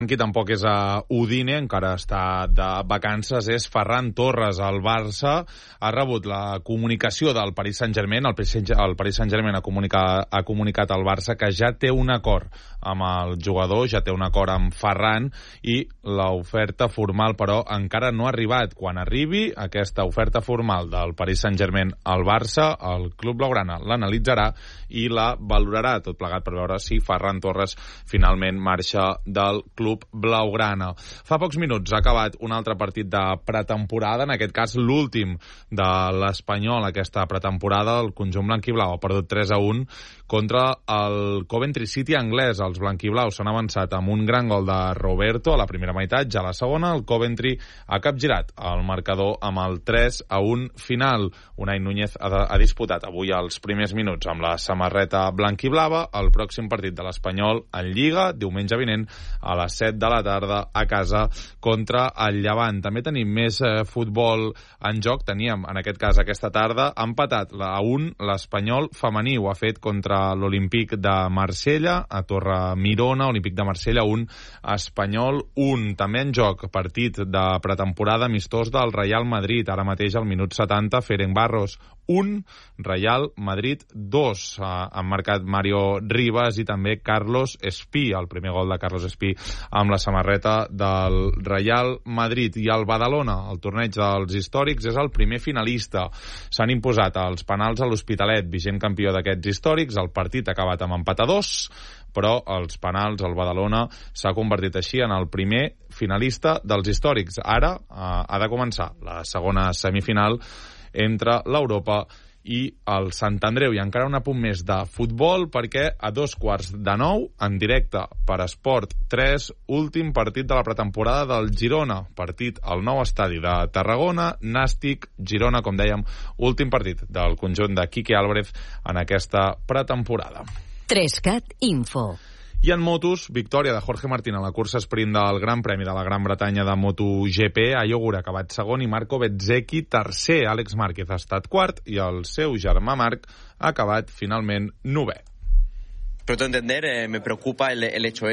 qui tampoc és a Udine, encara està de vacances, és Ferran Torres. El Barça ha rebut la comunicació del Paris Saint-Germain. El Paris Saint-Germain ha comunicat al Barça que ja té un acord amb el jugador, ja té un acord amb Ferran, i l'oferta formal, però, encara no ha arribat. Quan arribi aquesta oferta formal del Paris Saint-Germain al Barça, el club blaugrana l'analitzarà i la valorarà, tot plegat per veure si Ferran Torres finalment marxa del club blaugrana. Fa pocs minuts ha acabat un altre partit de pretemporada, en aquest cas l'últim de l'Espanyol aquesta pretemporada. El conjunt blanquiblau ha perdut 3-1 contra el Coventry City anglès. Els blanquiblaus s'han avançat amb un gran gol de Roberto a la primera meitat. Ja a la segona, el Coventry ha capgirat el marcador amb el 3-1 final. Unai Núñez ha disputat avui els primers minuts amb la samarreta blanquiblava. El pròxim partit de l'Espanyol en Lliga, diumenge vinent a les 7 de la tarda a casa contra el Llevant. També tenim més futbol en joc. Teníem, en aquest cas, aquesta tarda, empatat a 1 l'Espanyol femení. Ho ha fet contra l'Olímpic de Marsella, a Torre Mirona. Olímpic de Marsella 1, Espanyol 1. També en joc partit de pretemporada amistós del Real Madrid. Ara mateix, al minut 70, Ferencváros 1, Real Madrid 2. Han marcat Mario Rivas i també Carlos Espí, el primer gol de Carlos Espí amb la samarreta del Real Madrid. I el Badalona, el torneig dels històrics, és el primer finalista. S'han imposat els penals a l'Hospitalet, vigent campió d'aquests històrics. El partit ha acabat amb empat a 2, però els penals, el Badalona s'ha convertit així en el primer finalista dels històrics. Ara ha de començar la segona semifinal entre l'Europa i el Sant Andreu. I encara un apunt més de futbol, perquè a 8:45, en directe per Esport 3, últim partit de la pretemporada del Girona. Partit al nou estadi de Tarragona, Nàstic Girona, com dèiem, últim partit del conjunt de Quique Álvarez en aquesta pretemporada. 3CAT Info. I en motos, victòria de Jorge Martín a la cursa sprint del Gran Premi de la Gran Bretanya de MotoGP. Ayogura ha acabat segon i Marco Bezzecchi tercer. Àlex Márquez ha estat quart i el seu germà Marc ha acabat finalment novè. Trato de entender, me preocupa el hecho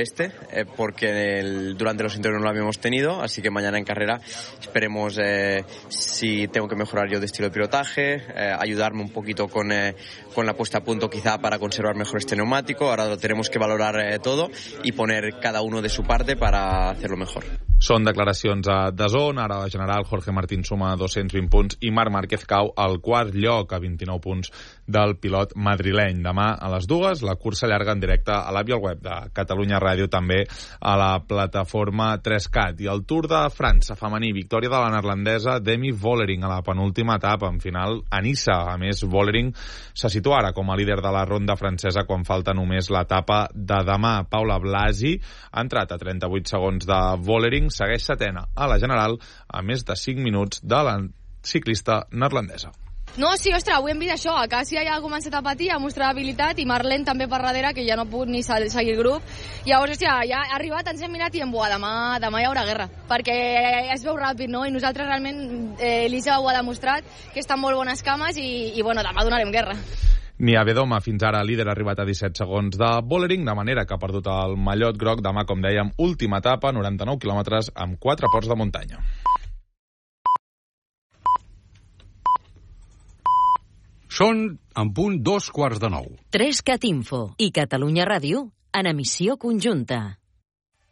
porque durante los entrenos no lo habíamos tenido, así que mañana en carrera esperemos si tengo que mejorar yo de estilo de pilotaje, ayudarme un poquito con la puesta a punto quizá para conservar mejor este neumático. Ahora lo tenemos que valorar todo y poner cada uno de su parte para hacerlo mejor. Són declaracions a DAZN. Ara la general Jorge Martín suma 220 punts i Marc Márquez cau al quart lloc a 29 punts del pilot madrileny. Demà a les 2, la cursa llarga en directe a l'app i al web de Catalunya Ràdio, també a la plataforma 3CAT. I el Tour de França femení, victòria de la neerlandesa Demi Vollering a la penúltima etapa, en final a Niça. A més, Vollering se situa ara com a líder de la ronda francesa quan falta només l'etapa de demà. Paula Blasi ha entrat a 38 segons de Vollering, segueix setena a la general a més de 5 minuts de la ciclista neerlandesa. No, sí, ostres, avui hem vist això. A Càssia ja ha començat a patir, a mostrar habilitat, i Marlene també per darrere, que ja no ha pogut ni seguir el grup. Llavors, hòstia, ja ha arribat, ens hem mirat i demà hi haurà guerra, perquè es veu ràpid, no? I nosaltres realment, l'Isa ho ha demostrat, que està en molt bones cames i bueno, demà donarem guerra. Nia Bedoma, fins ara líder, ha arribat a 17 segons de Vollering, de manera que ha perdut el mallot groc. Demà, com dèiem, última etapa, 99 quilòmetres amb 4 ports de muntanya. Són en punt 2:15. 3CAT Info i Catalunya Ràdio en emissió conjunta.